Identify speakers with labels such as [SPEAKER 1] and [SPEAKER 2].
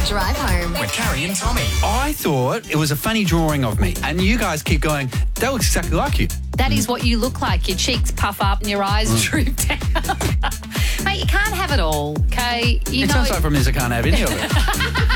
[SPEAKER 1] Drive Home.
[SPEAKER 2] With Carrie and Tommy.
[SPEAKER 3] I thought it was a funny drawing of me, and you guys keep going, that looks exactly like you.
[SPEAKER 4] That is what you look like. Your cheeks puff up and your eyes droop down. Mate, you can't have it all, okay?
[SPEAKER 3] It sounds like from this I can't have any of it.